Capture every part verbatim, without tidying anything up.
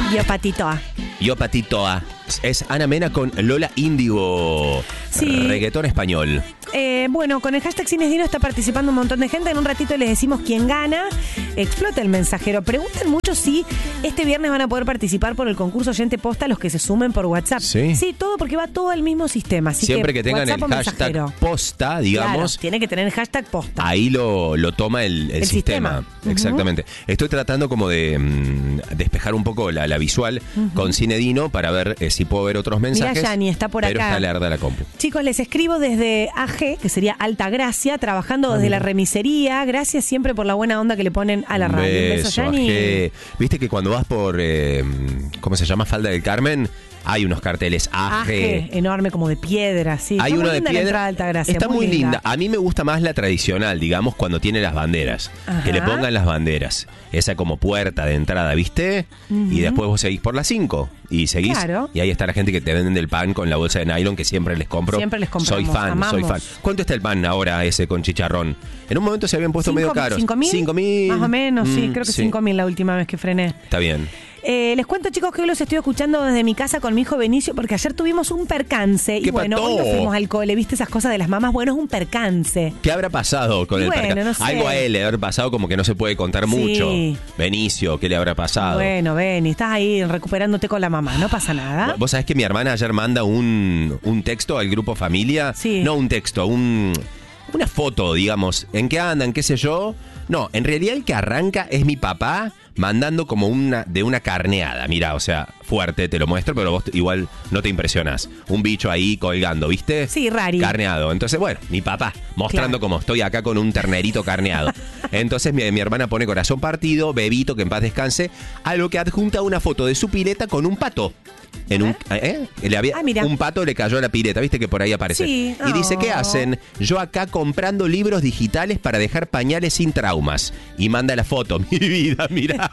Yo Patitoa. Yo Patitoa. Es Ana Mena con Lola Índigo. Sí. Reggaetón español. Eh, bueno, con el hashtag Cines Dino está participando un montón de gente. En un ratito les decimos quién gana. Explota el mensajero. Preguntan mucho si este viernes van a poder participar por el concurso Oyente Posta los que se sumen por WhatsApp. Sí. Sí, todo porque va todo al mismo sistema. Así Siempre que, que tengan WhatsApp el o hashtag mensajero. posta, digamos, Claro, tiene que tener el hashtag posta. ahí lo, lo toma el, el El sistema. sistema. Uh-huh. Exactamente. Estoy tratando como de mm, despejar un poco la, la visual uh-huh. con Cine Dino para ver eh, si puedo ver otros mensajes. Mira, Yani está por pero acá. está lerda la compu. Chicos, les escribo desde A G, que sería Altagracia, trabajando desde la remisería. Gracias siempre por la buena onda que le ponen a la Un radio. Un beso, beso, Yani. Ajé. Viste que cuando vas por, eh, ¿cómo se llama? Falda del Carmen, hay unos carteles A G. A G, enorme, como de piedra, sí. Hay Está uno muy de linda la piedra. entrada de Altagracia. Está muy linda. linda. A mí me gusta más la tradicional, digamos, cuando tiene las banderas. Ajá. Que le pongan las banderas. Esa como puerta de entrada, ¿viste? Uh-huh. Y después vos seguís por las cinco. Y seguís. Claro. Y ahí está la gente que te venden el pan con la bolsa de nylon que siempre les compro. Siempre les compramos. Soy fan, Amamos. soy fan. ¿Cuánto está el pan ahora ese con chicharrón? En un momento se habían puesto Cinco- medio caros. ¿Cinco mil? Cinco mil. Más o menos, sí. Mm, Creo que sí. cinco mil la última vez que frené. Está bien. Eh, les cuento, chicos, que hoy los estoy escuchando desde mi casa con mi hijo Benicio, porque ayer tuvimos un percance. Y ¿Qué bueno, pasó? hoy nos fuimos al cole, ¿viste esas cosas de las mamás? Bueno, es un percance. ¿Qué habrá pasado con Y el bueno, perca? no sé. Algo a él le habrá pasado como que no se puede contar Sí. mucho. Benicio, ¿qué le habrá pasado? Bueno, Beni, estás ahí recuperándote con la mamá, no pasa nada. Vos sabés que mi hermana ayer manda un, un texto al grupo familia. Sí. No un texto, un, una foto, digamos. ¿En qué andan? ¿Qué sé yo? No, en realidad el que arranca es mi papá mandando como una de una carneada. Mira, o sea, fuerte, te lo muestro, pero vos igual no te impresionás. Un bicho ahí colgando, ¿viste? Sí, rari. Carneado. Entonces, bueno, mi papá mostrando Claro. como estoy acá con un ternerito carneado. Entonces mi, mi hermana pone corazón partido, bebito, que en paz descanse, a lo que adjunta una foto de su pileta con un pato. En un, ¿eh? Le había, Ah, mira. un pato le cayó a la pileta, ¿viste que por ahí aparece? Sí. Y dice, ¿qué Oh. hacen? Yo acá comprando libros digitales para dejar pañales sin traumas. Y manda la foto, mi vida, mira.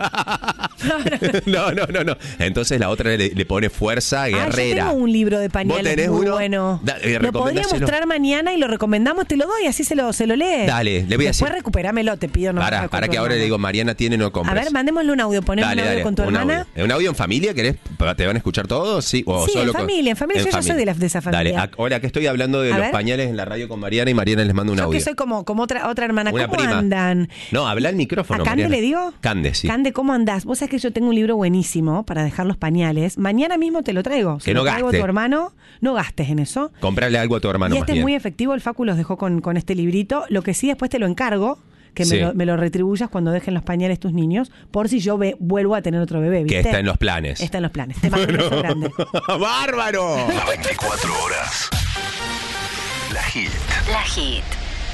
No, no, no, no. Entonces la otra le, le pone fuerza Ah, yo guerrera. tengo un libro de ¿Vos pañales tenés muy uno? bueno. Da- eh, lo podría recomendáselo. mostrar mañana y lo recomendamos, te lo doy, así se lo, se lo lee. Dale, le voy a Después decir. recuperámelo, te pido. No para, con para tu que ahora hermana. le digo, Mariana tiene, no A compres. ver, mandémosle un audio, ponemos Dale, un audio dale, con tu un hermana. audio. ¿Un audio en familia? ¿Querés? ¿Te van a escuchar todos? Sí, o Sí, en solo con- familia, en familia. Yo ya soy de la- de esa familia. Dale, ac- hola, que estoy hablando de A los ver. pañales en la radio con Mariana y Mariana les manda un Yo audio. que soy como, como otra, otra hermana. Una ¿Cómo prima. andan? No, habla el micrófono. ¿A Cande Mariana. le digo? Cande, sí. Cande, ¿cómo andás? Vos sabés que yo tengo un libro buenísimo para dejar los pañales. Mañana mismo te lo traigo. Se Que lo no traigo a gaste. tu hermano. No gastes en eso. Comprarle algo a tu hermano y más este es bien. muy efectivo. El Facu los dejó con, con este librito. Lo que sí, después te lo encargo. Que Sí. me, lo, me lo retribuyas cuando dejen los pañales tus niños. Por si yo ve- vuelvo a tener otro bebé, Que ¿viste? está en los planes. Está en los planes. Te mando un beso grande. ¡Bárbaro! Las veinticuatro horas. La Hit. La Hit.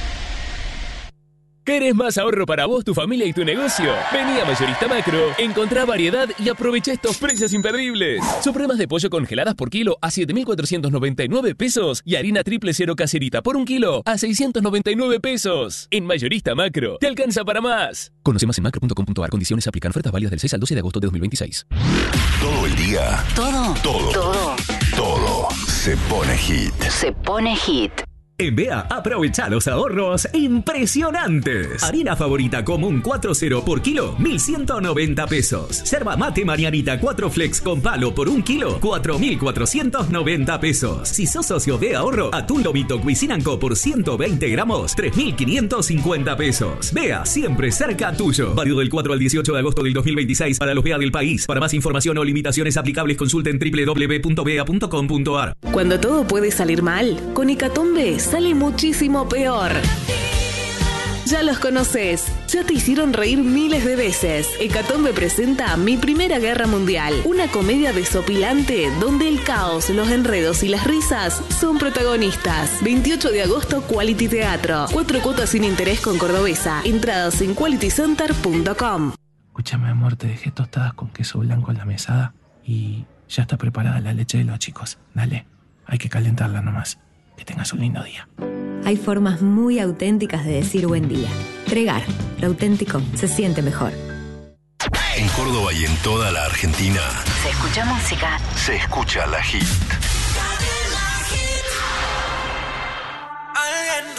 ¿Querés más ahorro para vos, tu familia y tu negocio? Vení a Mayorista Macro, encontrá variedad y aprovecha estos precios imperdibles. Supremas de pollo congeladas por kilo a siete mil cuatrocientos noventa y nueve pesos y harina triple cero caserita por un kilo a seiscientos noventa y nueve pesos. En Mayorista Macro, te alcanza para más. Conoce más en macro punto com punto a r. Condiciones aplican. Ofertas válidas del seis al doce de agosto de dos mil veintiséis. Todo el día. Todo. Todo. Todo. Todo se pone Hit. Se pone Hit. En B A aprovecha los ahorros impresionantes. Harina favorita común cuatro cero por kilo, mil ciento noventa pesos. Yerba mate Marianita cuatro flex con palo por un kilo, cuatro mil cuatrocientos noventa pesos. Si sos socio de ahorro, atún lomito Cuisinanco por ciento veinte gramos, tres mil quinientos cincuenta pesos. B A siempre cerca tuyo. Válido del cuatro al dieciocho de agosto del dos mil veintiséis para los B A del país. Para más información o limitaciones aplicables consulten doble u doble u doble u punto b a punto com punto a r. Cuando todo puede salir mal, con Hecatombe sale muchísimo peor. Ya los conoces, ya te hicieron reír miles de veces. Hecatombe presenta Mi Primera Guerra Mundial, una comedia desopilante donde el caos, los enredos y las risas son protagonistas. veintiocho de agosto, Quality Teatro. Cuatro cuotas sin interés con Cordobesa. Entradas en quality center punto com. Escúchame, amor, te dejé tostadas con queso blanco en la mesada y ya está preparada la leche de los chicos. Dale, hay que calentarla nomás. Que tengas un lindo día. Hay formas muy auténticas de decir buen día. Pregar, lo auténtico se siente mejor. En Córdoba y en toda la Argentina Se escucha música. se escucha La Hit.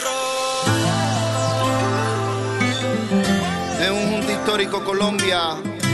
De un junto histórico Colombia,